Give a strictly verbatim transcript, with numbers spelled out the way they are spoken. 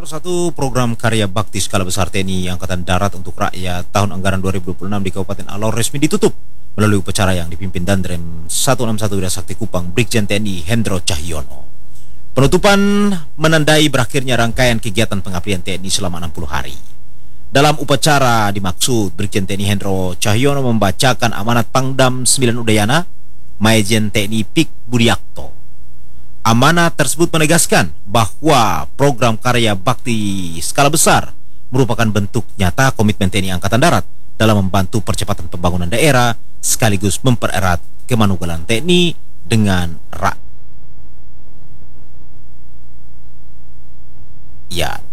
Persatu program karya bakti skala besar T N I Angkatan Darat untuk rakyat tahun anggaran dua ribu dua puluh enam di Kabupaten Alor resmi ditutup melalui upacara yang dipimpin Dandrem seratus enam puluh satu Widasakti Kupang Brigjen T N I Hendro Cahyono. Penutupan menandai berakhirnya rangkaian kegiatan pengabdian T N I selama enam puluh hari. Dalam upacara dimaksud Brigjen T N I Hendro Cahyono membacakan amanat Pangdam sembilan Udayana Majen T N I Pik Budiakto. Amanat tersebut menegaskan bahwa program karya bakti skala besar merupakan bentuk nyata komitmen T N I Angkatan Darat dalam membantu percepatan pembangunan daerah sekaligus mempererat kemanugalan T N I dengan rakyat.